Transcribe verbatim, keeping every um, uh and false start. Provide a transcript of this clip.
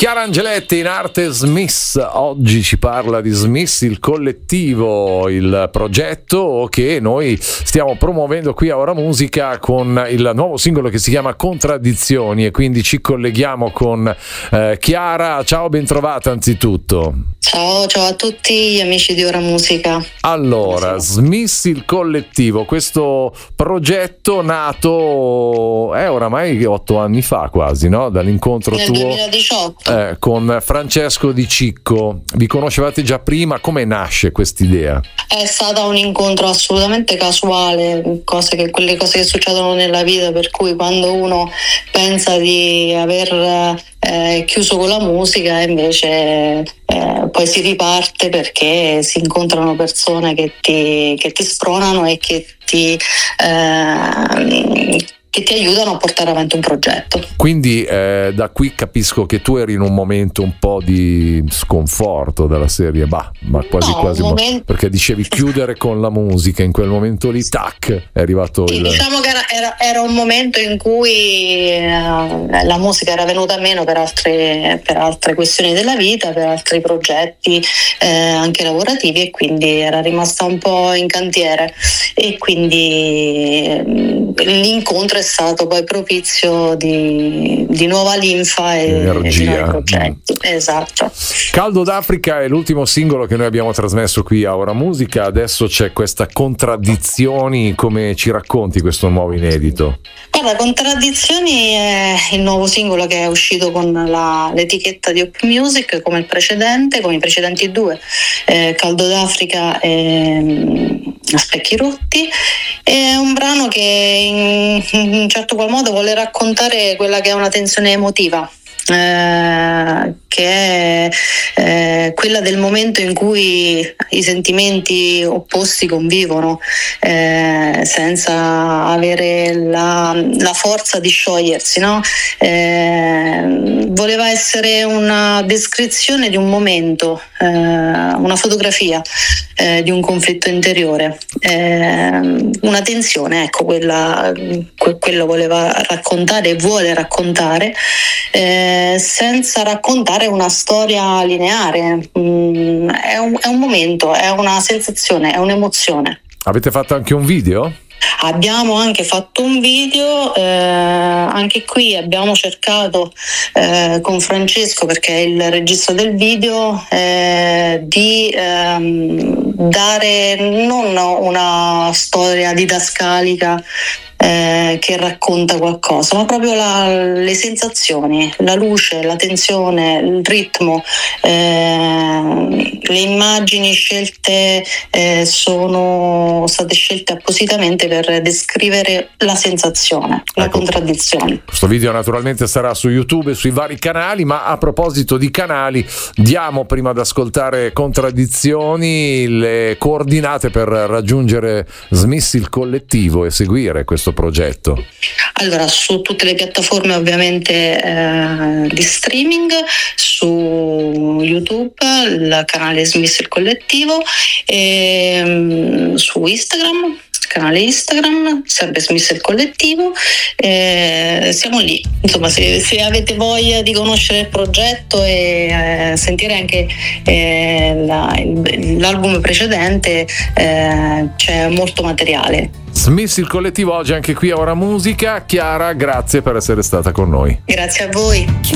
Chiara Angeletti in arte Smith, oggi ci parla di Smith, il collettivo, il progetto che noi stiamo promuovendo qui a Ora Musica con il nuovo singolo che si chiama Contraddizioni, e quindi ci colleghiamo con eh, Chiara. Ciao, ben trovata anzitutto. Ciao, ciao a tutti gli amici di Ora Musica. Allora, Smith il collettivo, questo progetto nato è oramai otto anni fa quasi, no? Dall'incontro Nel tuo duemiladiciotto. eh, con Francesco Di Cicco. Vi conoscevate già prima? Come nasce quest'idea? È stato un incontro assolutamente casuale, cose che, quelle cose che succedono nella vita, per cui quando uno pensa di aver eh, chiuso con la musica, invece eh, poi si riparte perché si incontrano persone che ti, che ti spronano e che ti... Eh, che ti aiutano a portare avanti un progetto. Quindi eh, da qui capisco che tu eri in un momento un po' di sconforto della serie, bah, ma quasi no, quasi mo- momento... perché dicevi chiudere con la musica, in quel momento lì, tac, è arrivato sì, il... Diciamo che era, era, era un momento in cui eh, la musica era venuta meno per altre, per altre questioni della vita, per altri progetti eh, anche lavorativi, e quindi era rimasta un po' in cantiere, e quindi eh, l'incontro è stato poi propizio di, di nuova linfa e, e di nuovi progetti. Mm. Esatto. Caldo d'Africa è l'ultimo singolo che noi abbiamo trasmesso qui a Ora Musica. Adesso c'è questa Contraddizioni. Come ci racconti questo nuovo inedito? Guarda, Contraddizioni è il nuovo singolo che è uscito con la, l'etichetta di Up Music, come il precedente, come i precedenti due, eh, Caldo d'Africa e A Specchi Rotti. È un brano che in, in un certo qual modo vuole raccontare quella che è una tensione emotiva, eh, che è eh, quella del momento in cui i sentimenti opposti convivono eh, senza avere la, la forza di sciogliersi, no? Eh, voleva essere una descrizione di un momento, eh, una fotografia eh, di un conflitto interiore, eh, una tensione, ecco, quella, que- quello voleva raccontare e vuole raccontare, eh, senza raccontare una storia lineare. Mm, è, un, è un momento, è una sensazione, è un'emozione. Avete fatto anche un video? Abbiamo anche fatto un video, eh, anche qui abbiamo cercato eh, con Francesco, perché è il regista del video, eh, di ehm, dare non una storia didascalica Eh, che racconta qualcosa, ma proprio la, le sensazioni, la luce, la tensione, il ritmo, eh, le immagini scelte eh, sono state scelte appositamente per descrivere la sensazione, la ecco, contraddizione. Questo video naturalmente sarà su YouTube e sui vari canali, ma a proposito di canali, diamo, prima ad ascoltare Contraddizioni, le coordinate per raggiungere Smith il collettivo e seguire questo progetto. Allora, su tutte le piattaforme ovviamente eh, di streaming, su YouTube il canale Smith il collettivo, e um, su Instagram, canale Instagram, sempre Smith il collettivo, eh, siamo lì. Insomma, se, se avete voglia di conoscere il progetto e eh, sentire anche eh, la, l'album precedente, eh, c'è molto materiale. Smith il collettivo oggi anche qui a Ora Musica. Chiara, grazie per essere stata con noi. Grazie a voi.